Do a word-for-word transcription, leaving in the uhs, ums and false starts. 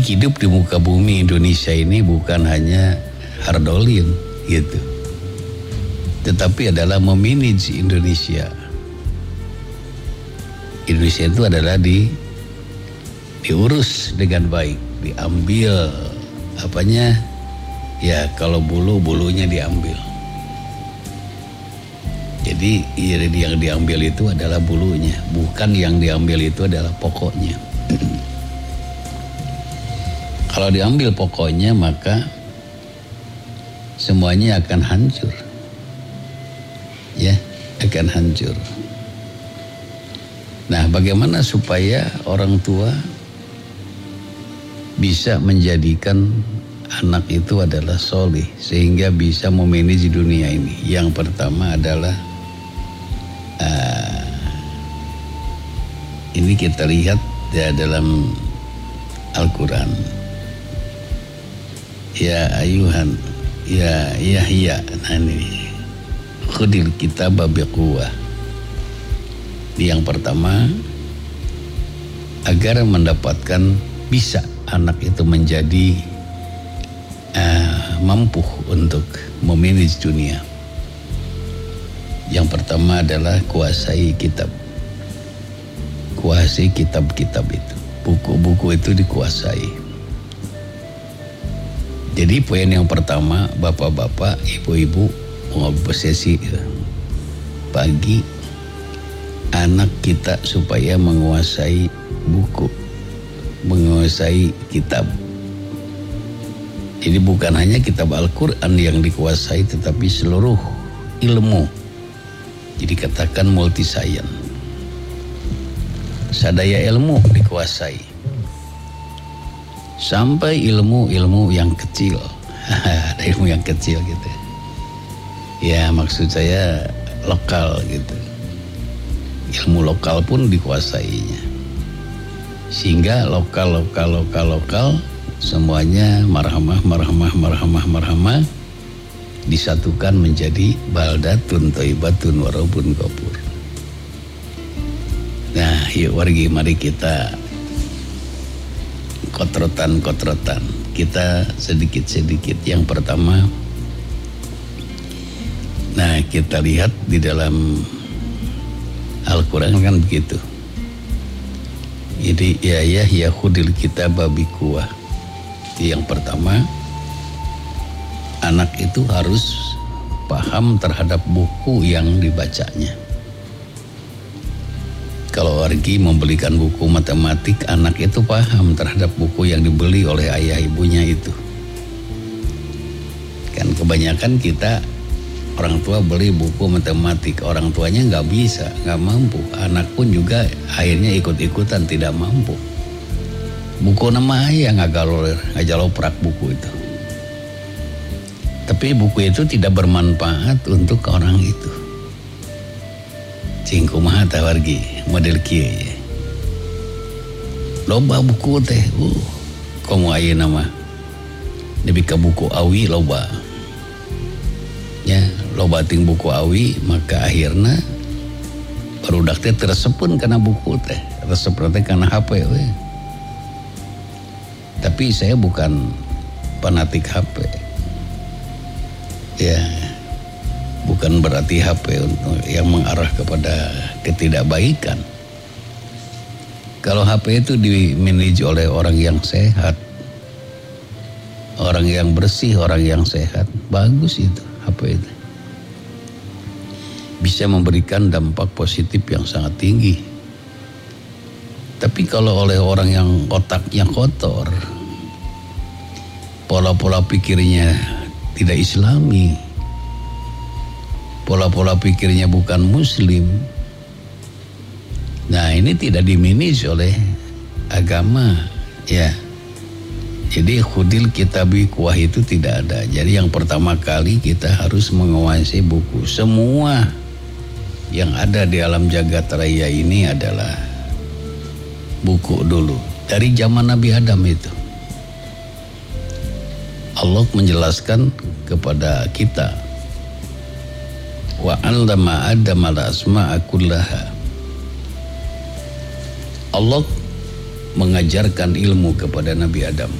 Hidup di muka bumi Indonesia ini bukan hanya hardolin gitu, tetapi adalah memanage Indonesia. Indonesia itu adalah di diurus dengan baik, diambil apanya ya, kalau bulu bulunya diambil. Jadi yang diambil itu adalah bulunya, bukan yang diambil itu adalah pokoknya. Kalau diambil pokoknya maka semuanya akan hancur. Ya, akan hancur. Nah, bagaimana supaya orang tua bisa menjadikan anak itu adalah soleh sehingga bisa memanage dunia ini? Yang pertama adalah uh, ini kita lihat ya dalam Al-Quran. Ya ayuhan, ya Yahya, nah ini khudil kitab biquwah. Yang pertama, agar mendapatkan bisa anak itu menjadi uh, mampu untuk memanage dunia. Yang pertama adalah kuasai kitab. Kuasai kitab-kitab itu. Buku-buku itu dikuasai. Jadi poin yang pertama, bapak-bapak, ibu-ibu mengobsesi bagi anak kita supaya menguasai buku, menguasai kitab. Jadi bukan hanya kitab Al-Quran yang dikuasai, tetapi seluruh ilmu. Jadi katakan multi science. Sadaya ilmu dikuasai. Sampai ilmu-ilmu yang kecil. Ada ilmu yang kecil gitu. Ya maksud saya lokal gitu. Ilmu lokal pun dikuasainya. Sehingga lokal, lokal, lokal, lokal semuanya marhamah, marhamah, marhamah, marhamah disatukan menjadi baldatun thayyibatun warabun ghafur. Nah, yuk wargi, mari kita kotrotan-kotrotan. Kita sedikit-sedikit. Yang pertama, nah kita lihat di dalam Al-Quran kan begitu. Jadi ya ya ya khudil kitab biquwah. Yang pertama, anak itu harus paham terhadap buku yang dibacanya. Kalau wargi membelikan buku matematik, anak itu paham terhadap buku yang dibeli oleh ayah ibunya itu. Kan kebanyakan kita orang tua beli buku matematik, orang tuanya nggak bisa, nggak mampu. Anak pun juga akhirnya ikut-ikutan tidak mampu. Buku nama ayah nggak galor, nggak jaloprak buku itu. Tapi buku itu tidak bermanfaat untuk orang itu. Cing kumaha tah wargi model kieu ya. Loba buku teh, uh, komo ayeuna mah. Debi ka buku awi loba. Ya, loba ting buku awi, maka akhirna barudak teh teresepun kana buku teh. Resep teh kana H P we. Tapi saya bukan fanatik H P. Ya, bukan berarti H P untuk yang mengarah kepada ketidakbaikan. Kalau H P itu dimanage oleh orang yang sehat, orang yang bersih, orang yang sehat, bagus itu H P itu. Bisa memberikan dampak positif yang sangat tinggi. Tapi kalau oleh orang yang otaknya kotor, pola-pola pikirnya tidak islami, pola-pola pikirnya bukan muslim, nah ini tidak dimanage oleh agama ya. Jadi khudil kitab biquwah itu tidak ada. Jadi yang pertama kali kita harus menguasai buku. Semua yang ada di alam jagat raya ini adalah buku dulu. Dari zaman Nabi Adam itu Allah menjelaskan kepada kita, wa 'allama Adama al-asma'a kullaha. Allah mengajarkan ilmu kepada Nabi Adam.